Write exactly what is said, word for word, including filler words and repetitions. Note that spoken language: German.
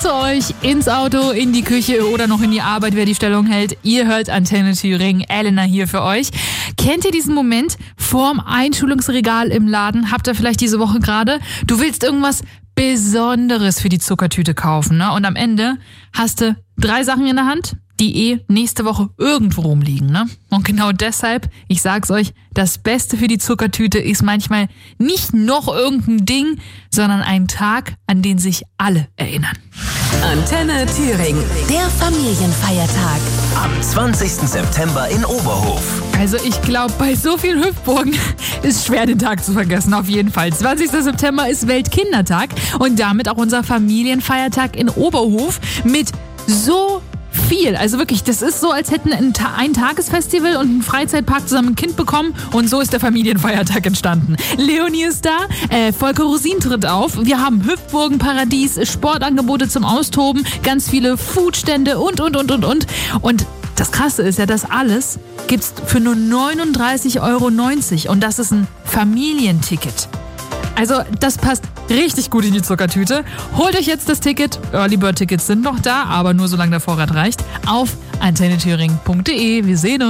zu euch ins Auto, in die Küche oder noch in die Arbeit, wer die Stellung hält. Ihr hört Antenne Thüringen, Elena hier für euch. Kennt ihr diesen Moment vorm Einschulungsregal im Laden? Habt ihr vielleicht diese Woche gerade? Du willst irgendwas Besonderes für die Zuckertüte kaufen, ne? Und am Ende hast du drei Sachen in der Hand, die eh nächste Woche irgendwo rumliegen, ne? Und genau deshalb, ich sag's euch, das Beste für die Zuckertüte ist manchmal nicht noch irgendein Ding, sondern ein Tag, an den sich alle erinnern. Antenne Thüringen, der Familienfeiertag. Am zwanzigsten September in Oberhof. Also ich glaube, bei so vielen Hüpfburgen ist schwer, den Tag zu vergessen, auf jeden Fall. zwanzigster September ist Weltkindertag und damit auch unser Familienfeiertag in Oberhof mit so viel. Also wirklich, das ist so, als hätten ein, Ta- ein Tagesfestival und ein Freizeitpark zusammen ein Kind bekommen und so ist der Familienfeiertag entstanden. Leonie ist da, äh, Volker Rosin tritt auf, wir haben Hüpfburgenparadies, Sportangebote zum Austoben, ganz viele Foodstände und, und, und, und, und. Und das Krasse ist ja, das alles gibt's für nur neununddreißig Euro neunzig und das ist ein Familienticket. Also das passt richtig gut in die Zuckertüte. Holt euch jetzt das Ticket. Early Bird Tickets sind noch da, aber nur solange der Vorrat reicht. Auf antenne thüringen punkt de. Wir sehen uns.